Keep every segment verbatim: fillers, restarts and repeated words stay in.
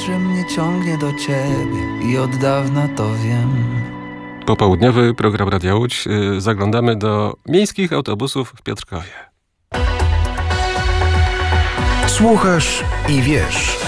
że mnie ciągnie do ciebie i od dawna to wiem. Popołudniowy program Radia Łódź. Zaglądamy do miejskich autobusów w Piotrkowie. Słuchasz i wiesz.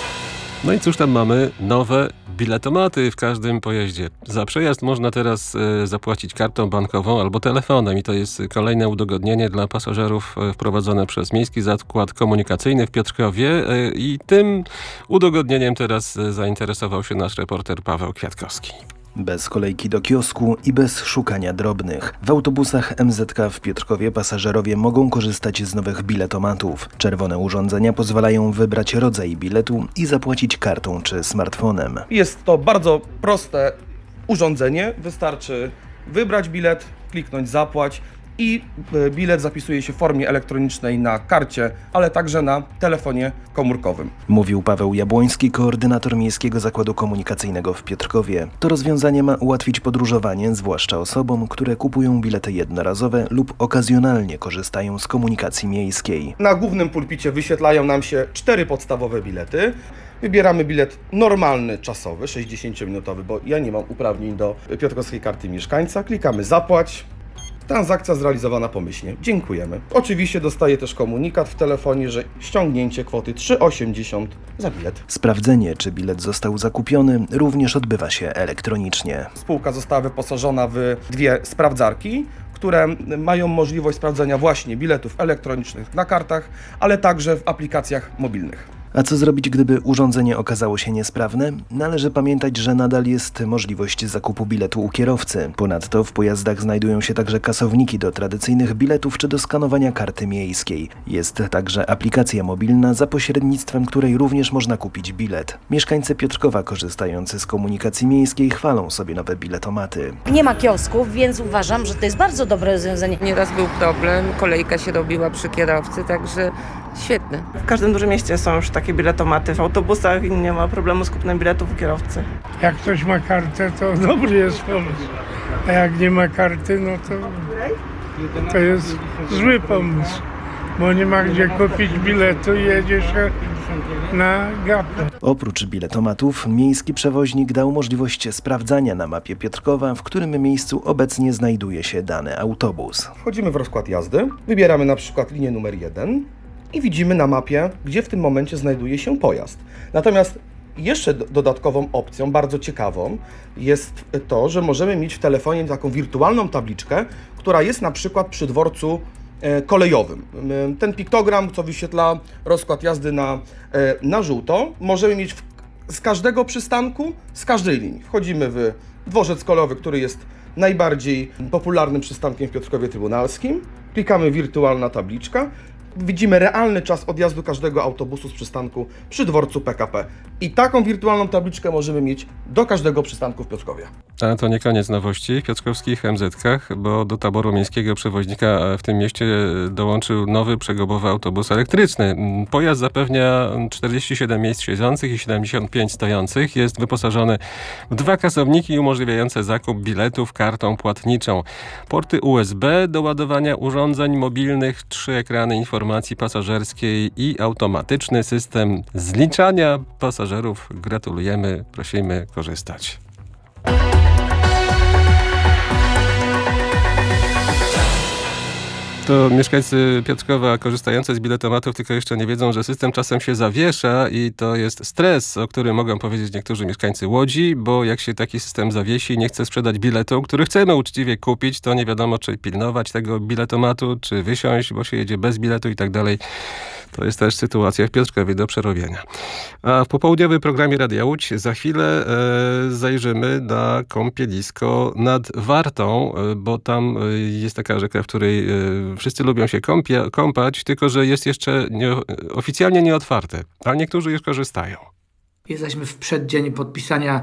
No i cóż tam mamy? Nowe biletomaty w każdym pojeździe. Za przejazd można teraz e, zapłacić kartą bankową albo telefonem i to jest kolejne udogodnienie dla pasażerów e, wprowadzone przez Miejski Zakład Komunikacyjny w Piotrkowie e, i tym udogodnieniem teraz e, zainteresował się nasz reporter Paweł Kwiatkowski. Bez kolejki do kiosku i bez szukania drobnych. W autobusach M Z K w Piotrkowie pasażerowie mogą korzystać z nowych biletomatów. Czerwone urządzenia pozwalają wybrać rodzaj biletu i zapłacić kartą czy smartfonem. Jest to bardzo proste urządzenie. Wystarczy wybrać bilet, kliknąć zapłać i bilet zapisuje się w formie elektronicznej na karcie, ale także na telefonie komórkowym. Mówił Paweł Jabłoński, koordynator Miejskiego Zakładu Komunikacyjnego w Piotrkowie. To rozwiązanie ma ułatwić podróżowanie, zwłaszcza osobom, które kupują bilety jednorazowe lub okazjonalnie korzystają z komunikacji miejskiej. Na głównym pulpicie wyświetlają nam się cztery podstawowe bilety. Wybieramy bilet normalny, czasowy, sześćdziesięciominutowy, bo ja nie mam uprawnień do piotrkowskiej karty mieszkańca. Klikamy zapłać. Transakcja zrealizowana pomyślnie. Dziękujemy. Oczywiście dostaję też komunikat w telefonie, że ściągnięcie kwoty trzy osiemdziesiąt za bilet. Sprawdzenie, czy bilet został zakupiony, również odbywa się elektronicznie. Spółka została wyposażona w dwie sprawdzarki, które mają możliwość sprawdzenia właśnie biletów elektronicznych na kartach, ale także w aplikacjach mobilnych. A co zrobić, gdyby urządzenie okazało się niesprawne? Należy pamiętać, że nadal jest możliwość zakupu biletu u kierowcy. Ponadto w pojazdach znajdują się także kasowniki do tradycyjnych biletów czy do skanowania karty miejskiej. Jest także aplikacja mobilna, za pośrednictwem której również można kupić bilet. Mieszkańcy Piotrkowa korzystający z komunikacji miejskiej chwalą sobie nowe biletomaty. Nie ma kiosków, więc uważam, że to jest bardzo dobre rozwiązanie. Nieraz był problem, kolejka się robiła przy kierowcy, także świetne. W każdym dużym mieście są już takie biletomaty w autobusach i nie ma problemu z kupnem biletów u kierowcy. Jak ktoś ma kartę, to dobry jest pomysł, a jak nie ma karty, no to, to jest zły pomysł, bo nie ma gdzie kupić biletu i jedzie się na gapę. Oprócz biletomatów, miejski przewoźnik dał możliwość sprawdzania na mapie Piotrkowa, w którym miejscu obecnie znajduje się dany autobus. Wchodzimy w rozkład jazdy, wybieramy na przykład linię numer jeden i widzimy na mapie, gdzie w tym momencie znajduje się pojazd. Natomiast jeszcze dodatkową opcją, bardzo ciekawą, jest to, że możemy mieć w telefonie taką wirtualną tabliczkę, która jest na przykład przy dworcu kolejowym. Ten piktogram, co wyświetla rozkład jazdy na, na żółto, możemy mieć w, z każdego przystanku, z każdej linii. Wchodzimy w dworzec kolejowy, który jest najbardziej popularnym przystankiem w Piotrkowie Trybunalskim. Klikamy wirtualna tabliczka. Widzimy realny czas odjazdu każdego autobusu z przystanku przy dworcu P K P. I taką wirtualną tabliczkę możemy mieć do każdego przystanku w Piotrkowie. A to nie koniec nowości w piotrkowskich M Z Kach, bo do taboru miejskiego przewoźnika w tym mieście dołączył nowy przegobowy autobus elektryczny. Pojazd zapewnia czterdzieści siedem miejsc siedzących i siedemdziesiąt pięć stojących. Jest wyposażony w dwa kasowniki umożliwiające zakup biletów kartą płatniczą. Porty U S B do ładowania urządzeń mobilnych, trzy ekrany informacji pasażerskiej i automatyczny system zliczania pasażerów. Gratulujemy, prosimy korzystać. To mieszkańcy Piotrkowa korzystający z biletomatów tylko jeszcze nie wiedzą, że system czasem się zawiesza i to jest stres, o którym mogą powiedzieć niektórzy mieszkańcy Łodzi, bo jak się taki system zawiesi i nie chce sprzedać biletu, który chcemy uczciwie kupić, to nie wiadomo, czy pilnować tego biletomatu, czy wysiąść, bo się jedzie bez biletu i tak dalej. To jest też sytuacja w Piotrkowie do przerobienia. A w popołudniowym programie Radia Łódź za chwilę e, zajrzymy na kąpielisko nad Wartą, e, bo tam e, jest taka rzeka, w której e, wszyscy lubią się kąpia, kąpać, tylko że jest jeszcze nie, oficjalnie nieotwarte, a niektórzy już korzystają. Jesteśmy w przeddzień podpisania